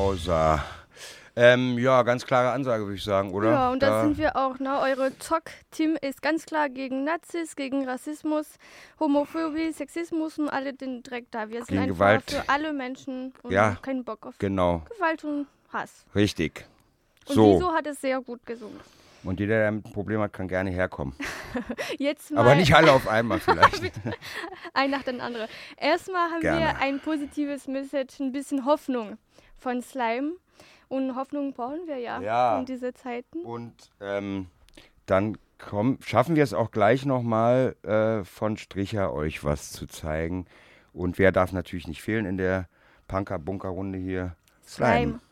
Brauser. Ja, ganz klare Ansage, würde ich sagen, oder? Ja, und da sind wir auch. Ne? Eure Zock-Team ist ganz klar gegen Nazis, gegen Rassismus, Homophobie, Sexismus und alle den Dreck da. Wir sind Gegen einfach Gewalt. für alle Menschen und Ja, haben keinen Bock auf genau. Gewalt und Hass. Richtig. Und So. Wieso hat es sehr gut gesungen. Und jeder, der ein Problem hat, kann gerne herkommen. Jetzt mal Aber nicht alle auf einmal vielleicht. ein nach dem anderen. Erstmal haben Gerne. wir ein positives Message, ein bisschen Hoffnung von Slime. Und Hoffnung brauchen wir ja in diese Zeiten. Und dann schaffen wir es auch gleich nochmal von Stricher euch was zu zeigen. Und wer darf natürlich nicht fehlen in der Punker-Bunker-Runde hier? Slime.